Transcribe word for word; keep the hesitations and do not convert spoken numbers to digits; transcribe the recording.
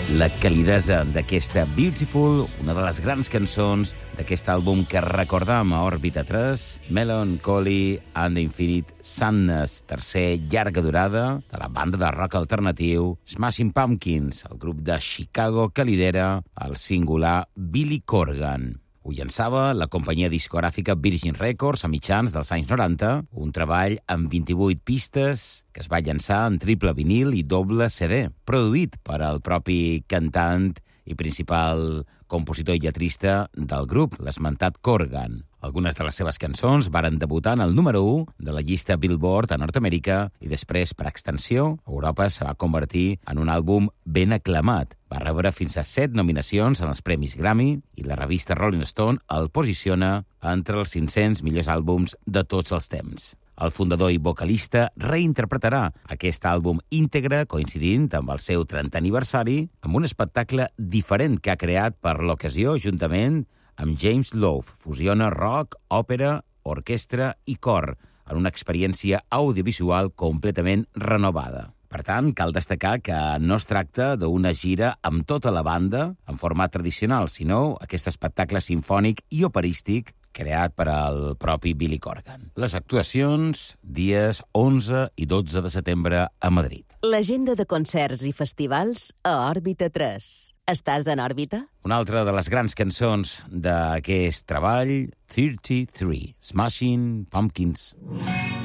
La calidesa d'aquesta Beautiful, una de les grans cançons d'aquest àlbum que recordam a Òrbita tres, Melancholy and the Infinite Sadness, tercer llarga durada de la banda de rock alternatiu Smashing Pumpkins, el grup de Chicago que lidera el singular Billy Corgan. Ho llançava la companyia discogràfica Virgin Records a mitjans dels anys noranta, un treball amb vint-i-vuit pistes que es va llançar en triple vinil i doble C D, produït per al propi cantant i principal compositor i lletrista del grup, l'esmentat Corgan. Algunes de les seves cançons varen debutar en el número u de la llista Billboard a Nord-Amèrica i després, per extensió, Europa se va convertir en un àlbum ben aclamat. Va rebre fins a set nominacions en els Premis Grammy i la revista Rolling Stone el posiciona entre els cinc-cents millors àlbums de tots els temps. El fundador i vocalista reinterpretarà aquest àlbum íntegre coincidint amb el seu trentè aniversari amb un espectacle diferent que ha creat per l'ocasió juntament amb James Love. Fusiona rock, òpera, orquestra i cor en una experiència audiovisual completament renovada. Per tant, cal destacar que no es tracta d'una gira amb tota la banda en format tradicional, sinó aquest espectacle simfònic i operístic creat per al propi Billy Corgan. Les actuacions, dies onze i dotze de setembre a Madrid. L'agenda de concerts i festivals a Òrbita tres. Estàs en òrbita? Una altra de les grans cançons d'aquest treball, trenta-tres, Smashing Pumpkins.